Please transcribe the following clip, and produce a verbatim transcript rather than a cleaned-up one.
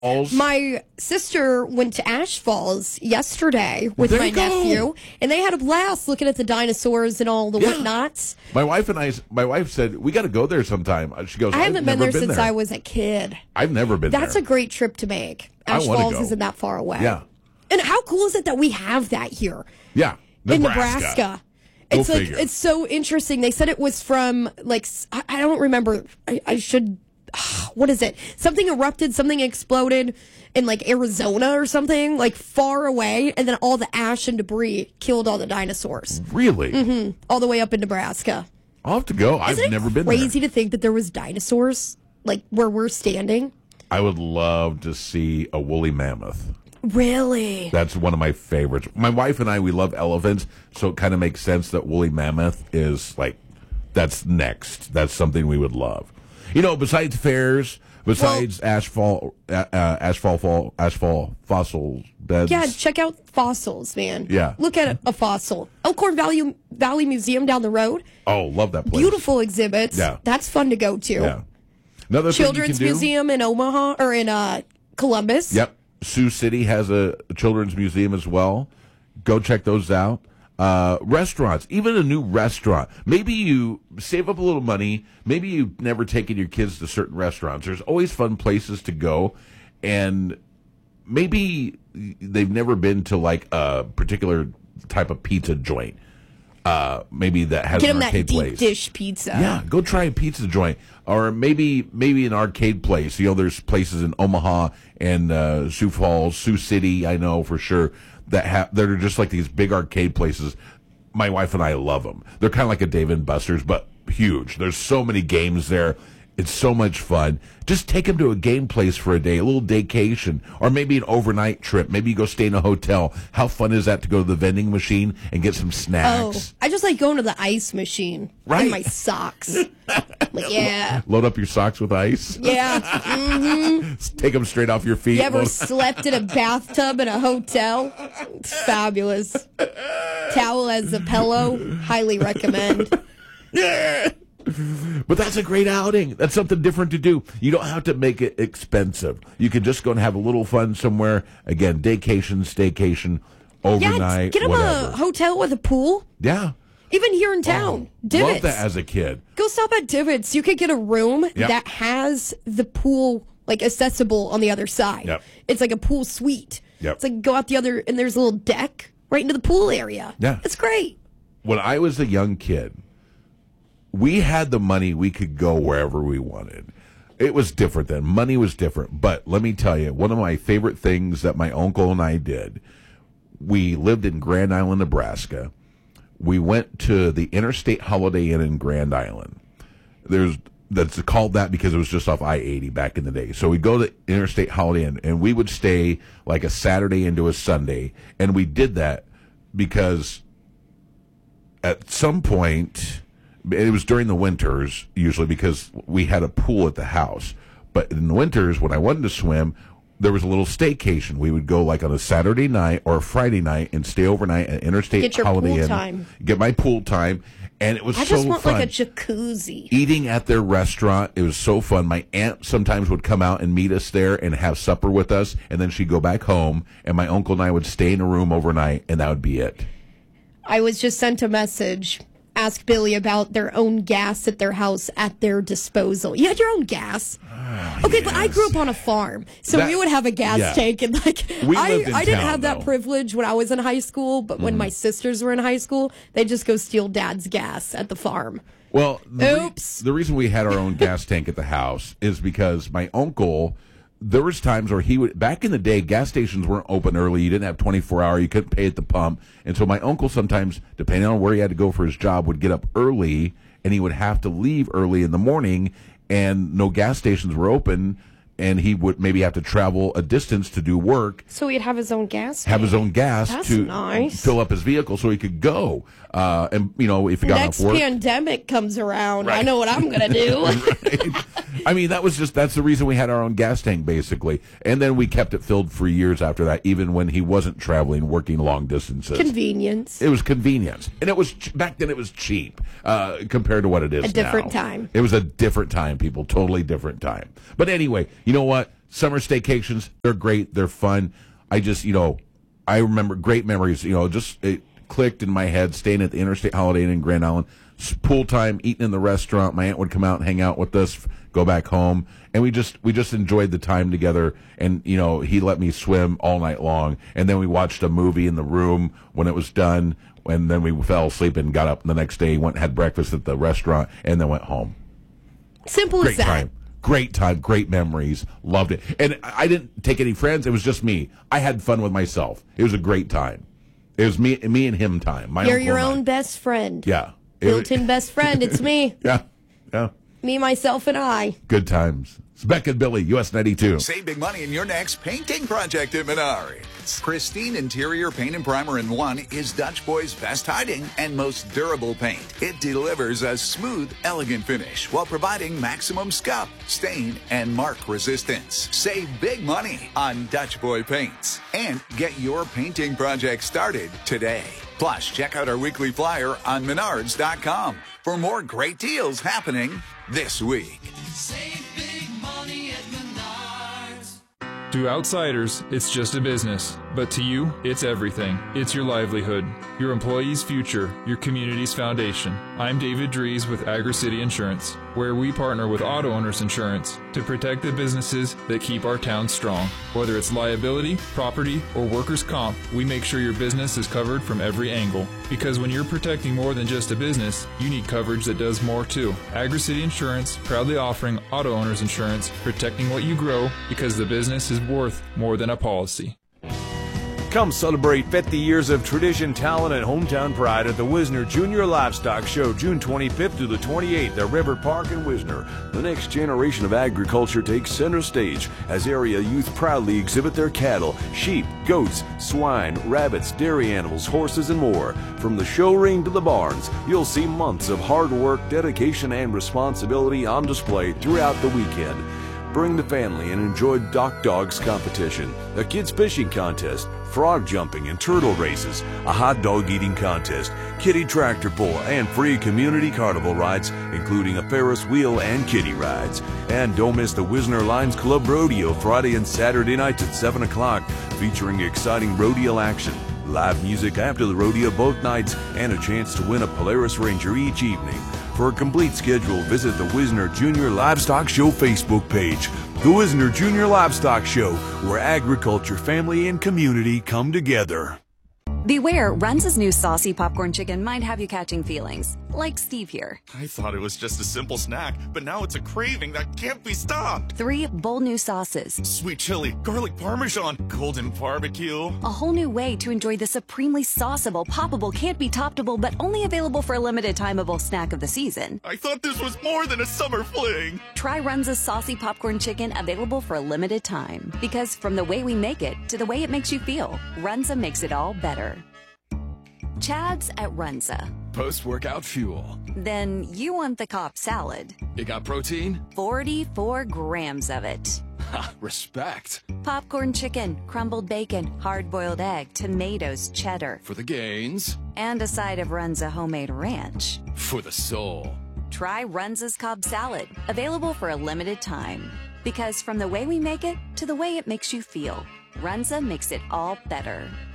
Falls. My sister went to Ash Falls yesterday with There my you go. nephew, and they had a blast looking at the dinosaurs and all the Yeah. whatnots. My wife and I, my wife said, we got to go there sometime. She goes, I haven't I've been never there been since there. I was a kid. I've never been That's there. a great trip to make. I Ash wanna Falls go. isn't that far away. Yeah. And how cool is it that we have that here Yeah. in Nebraska. Nebraska? Go It's like figure. it's so interesting. They said it was from like s- I, I don't remember. I, I should. What is it? Something erupted. Something exploded in like Arizona or something, like far away, and then all the ash and debris killed all the dinosaurs. Really? Mm-hmm. All the way up in Nebraska. I'll have to go. I've Isn't it never been crazy there. to think that there was dinosaurs like where we're standing? I would love to see a woolly mammoth. Really? That's one of my favorites. My wife and I, we love elephants, so it kind of makes sense that woolly mammoth is like, that's next. That's something we would love. You know, besides fairs, besides well, asphalt, uh, uh, asphalt, fall, asphalt fossil beds. Yeah, check out fossils, man. Yeah. Look at a fossil. Elkhorn Valley, Valley Museum down the road. Oh, love that place. Beautiful exhibits. Yeah. That's fun to go to. Yeah. Another Children's thing you can do, Museum in Omaha, or in uh, Columbus. Yep. Sioux City has a children's museum as well. Go check those out. Uh, restaurants, even a new restaurant. Maybe you save up a little money. Maybe you've never taken your kids to certain restaurants. There's always fun places to go. And maybe they've never been to like a particular type of pizza joint. Uh, maybe that has Get an them that arcade deep place. dish pizza. Yeah, go try a pizza joint, or maybe maybe an arcade place. You know, there's places in Omaha and uh, Sioux Falls, Sioux City. I know for sure that have that are just like these big arcade places. My wife and I love them. They're kind of like a Dave and Buster's, but huge. There's so many games there. It's so much fun. Just take them to a game place for a day, a little daycation, or maybe an overnight trip. Maybe you go stay in a hotel. How fun is that to go to the vending machine and get some Oh, snacks? I just like going to the ice machine Right. in my socks. Like, yeah. Load up your socks with ice. Yeah. Mm-hmm. Take them straight off your feet. You ever Load- slept in a bathtub in a hotel? It's fabulous. Towel as a pillow. Highly recommend. But that's a great outing. That's something different to do. You don't have to make it expensive. You can just go and have a little fun somewhere. Again, daycation, staycation, overnight, Yeah, get them whatever. a hotel with a pool. Yeah. Even here in town. Divots. Love that as a kid. Go stop at Divots. You could get a room Yep. that has the pool like accessible on the other side. Yep. It's like a pool suite. Yep. It's like go out the other and there's a little deck right into the pool area. Yeah. It's great. When I was a young kid, we had the money. We could go wherever we wanted. It was different then. Money was different. But let me tell you, one of my favorite things that my uncle and I did, we lived in Grand Island, Nebraska. We went to the Interstate Holiday Inn in Grand Island. There's that's called that because it was just off I eighty back in the day. So we'd go to Interstate Holiday Inn, and we would stay like a Saturday into a Sunday. And we did that because at some point, it was during the winters, usually because we had a pool at the house. But in the winters, when I wanted to swim, there was a little staycation. We would go like on a Saturday night or a Friday night and stay overnight at Interstate Get your Holiday pool Inn. time. Get my pool time. And it was I so just want fun. like a jacuzzi. Eating at their restaurant, it was so fun. My aunt sometimes would come out and meet us there and have supper with us, and then she'd go back home, and my uncle and I would stay in a room overnight, and that would be it. I was just sent a message. Ask Billy about their own gas at their house at their disposal. You had your own gas? Okay, yes. but I grew up on a farm, so That- we would have a gas yeah. tank, and like We I, lived in I didn't town, have that though. privilege when I was in high school. But when my sisters were in high school, they just go steal Dad's gas at the farm. Well, the, re- Oops. the reason we had our own gas tank at the house is because my uncle, there was times where he would, back in the day, gas stations weren't open early. You didn't have twenty-four hour. You couldn't pay at the pump. And so my uncle sometimes, depending on where he had to go for his job, would get up early, and he would have to leave early in the morning, and no gas stations were open, and he would maybe have to travel a distance to do work. So he'd have his own gas. Have his tank. own gas That's to nice. fill up his vehicle so he could go. Uh, and, you know, if he got Next off work. pandemic comes around, I Right. know what I'm gonna do. Right. I mean, that was just, that's the reason we had our own gas tank, basically. And then we kept it filled for years after that, even when he wasn't traveling, working long distances. Convenience. It was convenience. And it was, ch- back then it was cheap, uh, compared to what it is now. A different time. It was a different time, people. Totally different time. But anyway, you know what? summer staycations, they're great. They're fun. I just, you know, I remember great memories. You know, just it clicked in my head, staying at the Interstate Holiday Inn in Grand Island, pool time, eating in the restaurant. My aunt would come out and hang out with us, go back home, and we just we just enjoyed the time together. And you know, he let me swim all night long, and then we watched a movie in the room when it was done. And then we fell asleep and got up the next day, went and had breakfast at the restaurant, and then went home. Simple Great as that. time. Great time, great memories. Loved it. And I didn't take any friends. It was just me. I had fun with myself. It was a great time. It was me, me and him time. My You're uncle your and I. own best friend. Yeah. It was- Built-in best friend. It's me. Yeah. Yeah. Me, myself, and I. Good times. It's Beck and Billy, U S ninety-two. Save big money in your next painting project at Menards. Pristine interior paint and primer in one is Dutch Boy's best hiding and most durable paint. It delivers a smooth, elegant finish while providing maximum scuff, stain, and mark resistance. Save big money on Dutch Boy paints and get your painting project started today. Plus, check out our weekly flyer on menards dot com for more great deals happening this week. Save big money at Menards. To outsiders, it's just a business, but to you, it's everything. It's your livelihood, your employees' future, your community's foundation. I'm David Dries with Agri-City Insurance, where we partner with auto owners insurance to protect the businesses that keep our town strong. Whether it's liability, property, or workers' comp, we make sure your business is covered from every angle. Because when you're protecting more than just a business, you need coverage that does more too. Agri-City Insurance, proudly offering auto owners insurance, protecting what you grow because the business is worth more than a policy. Come celebrate fifty years of tradition, talent, and hometown pride at the Wisner Junior Livestock Show, June twenty-fifth to the twenty-eighth at River Park in Wisner. The next generation of agriculture takes center stage as area youth proudly exhibit their cattle, sheep, goats, swine, rabbits, dairy animals, horses, and more. From the show ring to the barns, you'll see months of hard work, dedication, and responsibility on display throughout the weekend. Bring the family and enjoy Dock Dogs competition, a kids fishing contest, frog jumping and turtle races, a hot dog eating contest, kiddie tractor pull, and free community carnival rides, including a Ferris wheel and kiddie rides. And don't miss the Wisner Lions Club Rodeo Friday and Saturday nights at seven o'clock, featuring exciting rodeo action, live music after the rodeo both nights, and a chance to win a Polaris Ranger each evening. For a complete schedule, visit the Wisner Junior Livestock Show Facebook page. The Wisner Junior Livestock Show, where agriculture, family, and community come together. Beware, Runza's new saucy popcorn chicken might have you catching feelings, like Steve here. I thought it was just a simple snack, but now it's a craving that can't be stopped. Three bold new sauces. Sweet chili, garlic parmesan, golden barbecue. A whole new way to enjoy the supremely sauceable, poppable, can't be toppable, but only available for a limited timeable snack of the season. I thought this was more than a summer fling. Try Runza's saucy popcorn chicken, available for a limited time. Because from the way we make it to the way it makes you feel, Runza makes it all better. Chad's at Runza. Post-workout fuel. Then you want the Cobb salad. It got protein? forty-four grams of it. Ha, respect. Popcorn chicken, crumbled bacon, hard-boiled egg, tomatoes, cheddar. For the gains. And a side of Runza homemade ranch. For the soul. Try Runza's Cobb salad, available for a limited time. Because from the way we make it to the way it makes you feel, Runza makes it all better.